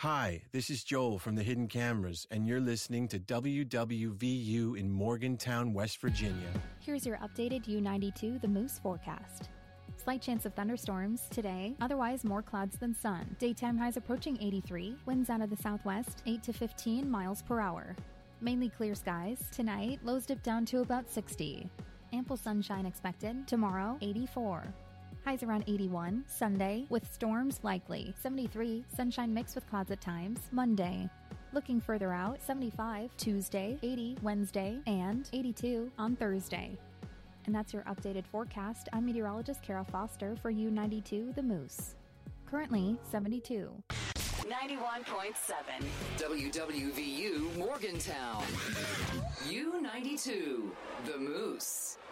Hi, this is Joel from the Hidden Cameras, and you're listening to WWVU in Morgantown, West Virginia. Here's your updated U92 The Moose forecast. Slight chance of thunderstorms today, otherwise more clouds than sun. Daytime highs approaching 83, winds out of the southwest 8 to 15 miles per hour. Mainly clear skies. Tonight, lows dip down to about 60. Ample sunshine expected. Tomorrow, 84. Highs around 81. Sunday, with storms likely. 73, sunshine mixed with clouds at times. Monday. Looking further out, 75 Tuesday, 80 Wednesday, and 82 on Thursday. And that's your updated forecast. I'm meteorologist Kara Foster for U92 The Moose. Currently, 72. 91.7 WWVU Morgantown. U92 The Moose.